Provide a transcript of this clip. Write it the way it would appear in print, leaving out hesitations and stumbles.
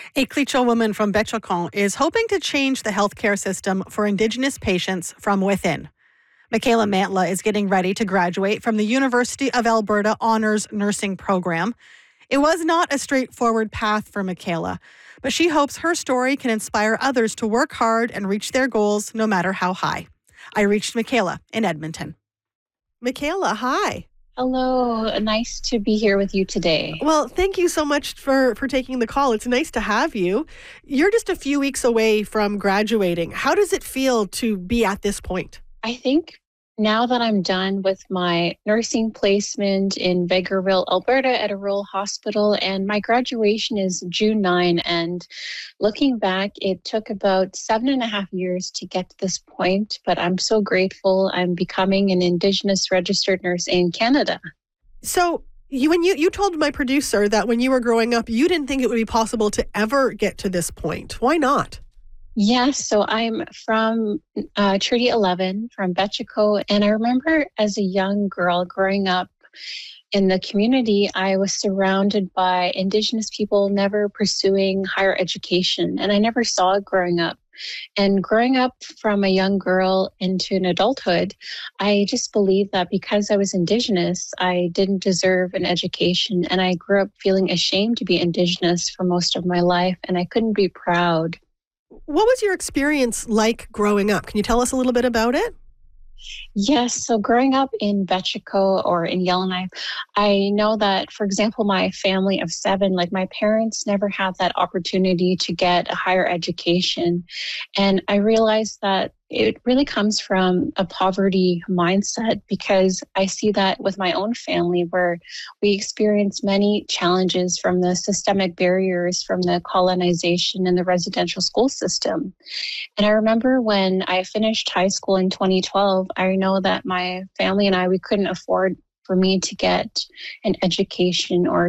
A Clecho woman from Betchacon is hoping to change the healthcare system for Indigenous patients from within. Michaela Mantla is getting ready to graduate from the University of Alberta Honours Nursing Program. It was not a straightforward path for Michaela, but she hopes her story can inspire others to work hard and reach their goals no matter how high. I reached Michaela in Edmonton. Michaela, hi. Hello, nice to be here with you today. Well, thank you so much for taking the call. It's nice to have you. You're just a few weeks away from graduating. How does it feel to be at this point? I think now that I'm done with my nursing placement in Vegreville, Alberta at a rural hospital, and my graduation is June 9, and looking back, it took about 7.5 years to get to this point, but I'm so grateful I'm becoming an Indigenous registered nurse in Canada. So you told my producer that when you were growing up, you didn't think it would be possible to ever get to this point. Why not? Yes, so I'm from Treaty 11 from Betchacon, and I remember as a young girl growing up in the community, I was surrounded by Indigenous people never pursuing higher education, and I never saw it growing up. And growing up from a young girl into an adulthood, I just believed that because I was Indigenous, I didn't deserve an education, and I grew up feeling ashamed to be Indigenous for most of my life, and I couldn't be proud. What was your experience like growing up? Can you tell us a little bit about it? Yes, so growing up in Betchacon or in Yellowknife, I know that, for example, my family of 7, like my parents never had that opportunity to get a higher education. And I realized that it really comes from a poverty mindset, because I see that with my own family, where we experience many challenges from the systemic barriers from the colonization and the residential school system. And I remember when I finished high school in 2012, I know that my family and we couldn't afford for me to get an education or